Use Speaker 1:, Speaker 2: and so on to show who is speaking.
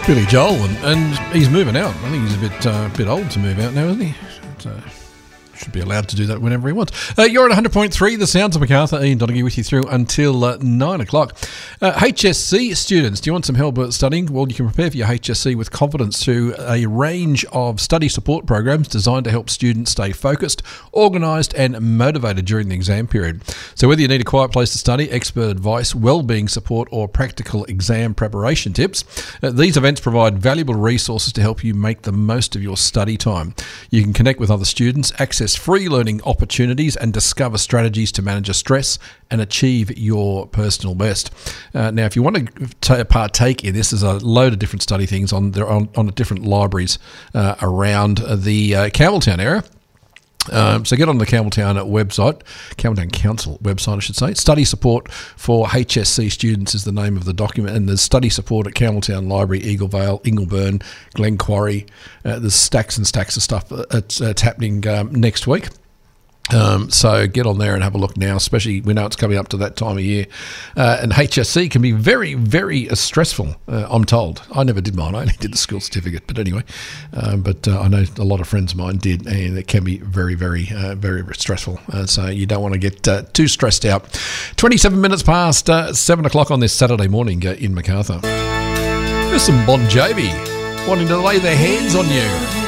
Speaker 1: Billy Joel, and he's moving out. I think he's a bit old to move out now, isn't he? Should be allowed to do that whenever he wants. You're at 100.3, the sounds of Macarthur. Ian Donoghue with you through until 9 o'clock. HSC students, do you want some help studying? Well, you can prepare for your HSC with confidence through a range of study support programs designed to help students stay focused, organised and motivated during the exam period. So whether you need a quiet place to study, expert advice, wellbeing support or practical exam preparation tips, these events provide valuable resources to help you make the most of your study time. You can connect with other students, access free learning opportunities and discover strategies to manage your stress and achieve your personal best. Now, if you want to partake in this, there's a load of different study things on different libraries around the Campbelltown area. So get on the Campbelltown website, Campbelltown Council website, I should say. Study support for HSC students is the name of the document, and there's study support at Campbelltown Library, Eagle Vale, Ingleburn, Glen Quarry. There's stacks and stacks of stuff that's happening next week. So get on there and have a look now, especially we know it's coming up to that time of year. And HSC can be very, very stressful, I'm told. I never did mine. I only did the school certificate. But anyway, but I know a lot of friends of mine did, and it can be very, very, very stressful. So you don't want to get too stressed out. 27 minutes past 7 o'clock on this Saturday morning in Macarthur. There's some Bon Jovi wanting to lay their hands on you.